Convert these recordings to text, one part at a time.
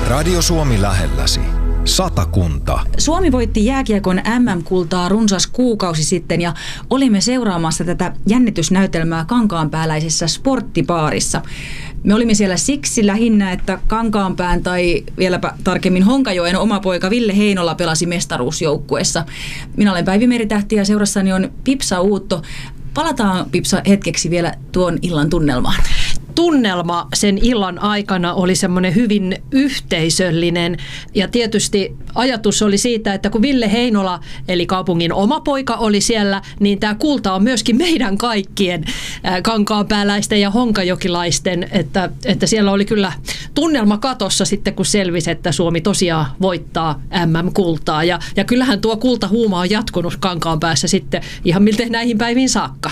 Radio Suomi lähelläsi. 100 kunta. Suomi voitti jääkiekon MM-kultaa runsas kuukausi sitten ja olimme seuraamassa tätä jännitysnäytelmää kankaanpääläisessä sporttibaarissa. Me olimme siellä siksi lähinnä, että Kankaanpään tai vieläpä tarkemmin Honkajoen oma poika Ville Heinola pelasi mestaruusjoukkueessa. Minä olen Päivi Meritähti ja seurassani on Pipsa Uutto. Palataan, Pipsa, hetkeksi vielä tuon illan tunnelmaan. Tunnelma sen illan aikana oli semmoinen hyvin yhteisöllinen ja tietysti ajatus oli siitä, että kun Ville Heinola eli kaupungin oma poika oli siellä, niin tämä kulta on myöskin meidän kaikkien kankaanpääläisten ja honkajokilaisten, että siellä oli kyllä tunnelma katossa sitten kun selvisi, että Suomi tosiaan voittaa MM-kultaa ja kyllähän tuo kultahuuma on jatkunut Kankaanpäässä sitten ihan miltei näihin päiviin saakka.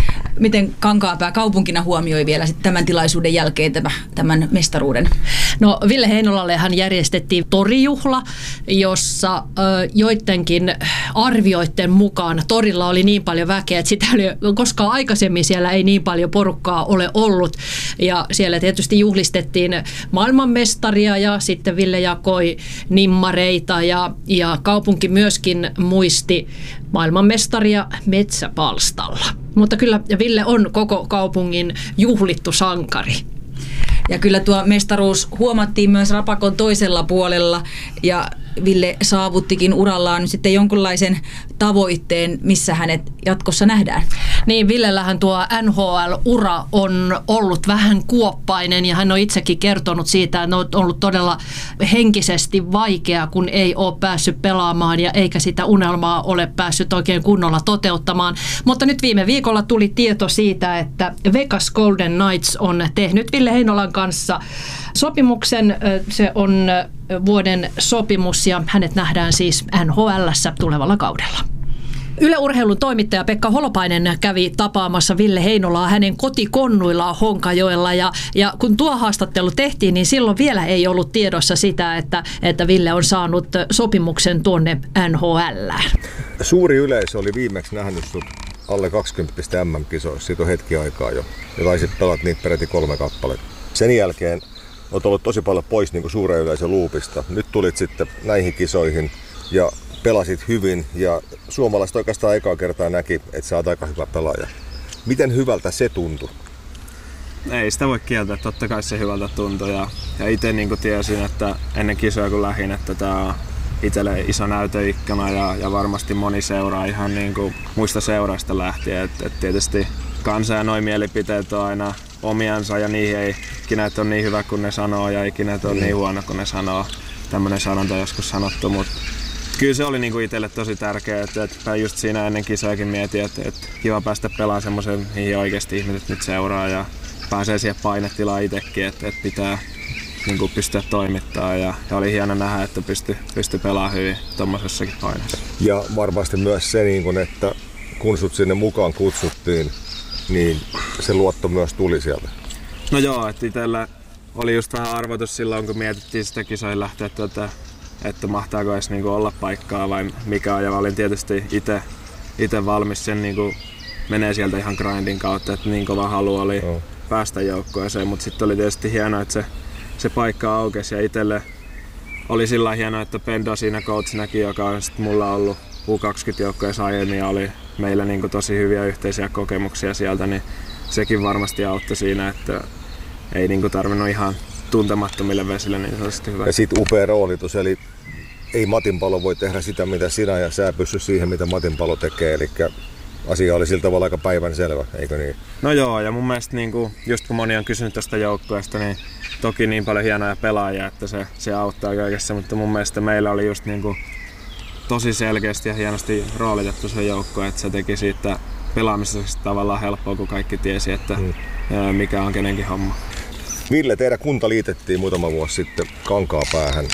Miten Kankaanpää kaupunkina huomioi vielä tämän tilaisuuden jälkeen tämän mestaruuden? No Ville Heinolallehan järjestettiin torijuhla, jossa joidenkin arvioiden mukaan torilla oli niin paljon väkeä, että sitä oli koskaan aikaisemmin siellä ei niin paljon porukkaa ole ollut. Ja siellä tietysti juhlistettiin maailmanmestaria ja sitten Ville jakoi nimmareita ja kaupunki myöskin muisti maailmanmestaria metsäpalstalla. Mutta kyllä Ville on koko kaupungin juhlittu sankari. Ja kyllä tuo mestaruus huomattiin myös Rapakon toisella puolella ja Ville saavuttikin urallaan nyt sitten jonkunlaisen tavoitteen, missä hänet jatkossa nähdään. Niin, Villellähän tuo NHL-ura on ollut vähän kuoppainen ja hän on itsekin kertonut siitä, että on ollut todella henkisesti vaikea, kun ei ole päässyt pelaamaan ja eikä sitä unelmaa ole päässyt oikein kunnolla toteuttamaan. Mutta nyt viime viikolla tuli tieto siitä, että Vegas Golden Knights on tehnyt Ville Heinolan kanssa sopimuksen. Se on vuoden sopimus ja hänet nähdään siis NHL:ssä tulevalla kaudella. Yle Urheilun toimittaja Pekka Holopainen kävi tapaamassa Ville Heinolaa hänen kotikonnuillaan Honkajoella ja kun tuo haastattelu tehtiin, niin silloin vielä ei ollut tiedossa sitä, että Ville on saanut sopimuksen tuonne NHL:ään. Suuri yleisö oli viimeksi nähnyt sut alle 20 MM-kisoissa, siitä on hetki aikaa jo, ja taisit pelat niitä peräti 3 kappaletta. Sen jälkeen olet ollut tosi paljon pois niin kuin suuren yleisön luupista. Nyt tulit sitten näihin kisoihin ja pelasit hyvin ja suomalaiset oikeastaan ekaa kertaa näki, että sä oot aika hyvä pelaaja. Miten hyvältä se tuntui? Ei sitä voi kieltää, totta kai se hyvältä tuntui ja itse niin tiesin, että ennen kisoja kun lähdin, että tämä on itselle iso näyteikkuna ja varmasti moni seuraa ihan niin kuin muista seuraista lähtien, että tietysti kansa ja noi mielipiteet on aina omiansa ja niihin ei ikinä ole niin hyvä kuin ne sanoo ja ikinä ole niin huono kuin ne sanoo. Tämmöinen sanonta joskus sanottu, mutta kyllä se oli niinku itselle tosi tärkeää, että just siinä ennen kisojakin mietin, että kiva päästä pelaamaan semmoisen, mihin oikeasti ihmiset nyt seuraa ja pääsee siihen painetilaan itsekin, että pitää niinku pystyä toimittamaan ja oli hieno nähdä, että pystyi pelaamaan hyvin tommosessakin paineessa. Ja varmasti myös se, että kun sut sinne mukaan kutsuttiin, niin se luotto myös tuli sieltä. No joo, että itsellä oli just vähän arvotus silloin, kun mietittiin sitä kisoihin lähteä, että mahtaako edes niinku olla paikkaa vai mikä on. Ja mä olin tietysti itse valmis sen niinku menee sieltä ihan grindin kautta, että niin kova halu oli päästä joukkueeseen. Mutta sitten oli tietysti hienoa, että se paikka aukesi ja itselle oli sillä hienoa, että Pendo siinä coachinakin, joka on sitten mulla ollut U20-joukkueessa aiemmin ja oli meillä niinku tosi hyviä yhteisiä kokemuksia sieltä, niin sekin varmasti auttoi siinä, että ei niinku tarvinnut ihan tuntemattomille vesille niin se olisi hyvä. Ja sitten upea roolitus, eli ei Matin Palo voi tehdä sitä mitä sinä ja sä pysty siihen mitä Matin Palo tekee, eli asia oli sillä tavalla aika päivänselvä, eikö niin? No joo, ja mun mielestä niinku, just kun moni on kysynyt tästä joukkueesta, niin toki niin paljon hienoja pelaajia, että se auttaa kaikessa, mutta mun mielestä meillä oli just niinku tosi selkeästi ja hienosti roolitettu se joukkue, että se teki siitä pelaamisesta tavallaan helppoa, kun kaikki tiesi, että mikä on kenenkin homma. Ville, teidän kunta liitettiin muutama vuosi sitten Kankaanpäähän.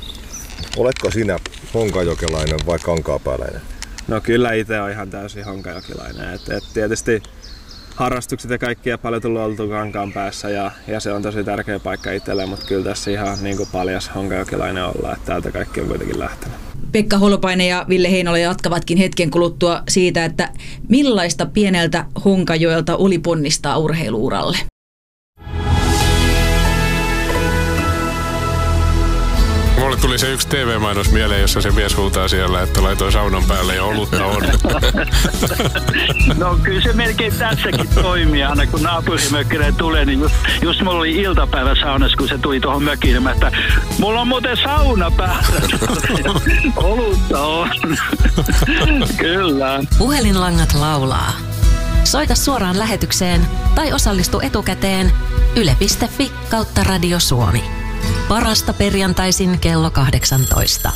Oletko sinä honkajokelainen vai kankaanpääläinen? No kyllä itse on ihan täysin honkajokilainen. Et tietysti harrastukset ja kaikkia paljon tullut oltu Kankaanpäässä ja se on tosi tärkeä paikka itselle, mutta kyllä tässä ihan niin kuin paljas honkajokilainen olla, että täältä kaikki on kuitenkin lähtenyt. Pekka Holopainen ja Ville Heinola jatkavatkin hetken kuluttua siitä, että millaista pieneltä Honkajoelta oli ponnistaa urheiluuralle. Mulle tuli se yksi TV-mainos mieleen, jossa se mies huutaa siellä, että laitoin saunan päälle ja olutta on. No kyllä se melkein tässäkin toimii aina, kun naapurimökkille tulee, niin just mulla oli iltapäivä saunassa, kun se tuli tuohon mökiin, että mulla on muuten sauna päällä. Olutta on. Kyllä. Puhelinlangat laulaa. Soita suoraan lähetykseen tai osallistu etukäteen yle.fi/Radio Suomi. Parasta perjantaisin kello 18.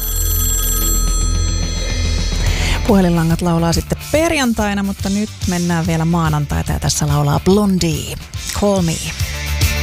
Puhelinlangat laulaa sitten perjantaina, mutta nyt mennään vielä maanantaita ja tässä laulaa Blondie. Call Me.